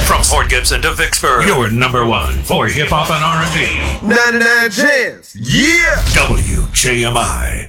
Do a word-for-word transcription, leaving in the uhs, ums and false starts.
From Port Gibson to Vicksburg, your number one for hip hop and R and B. ninety-nine Jams. Yeah. W J M I.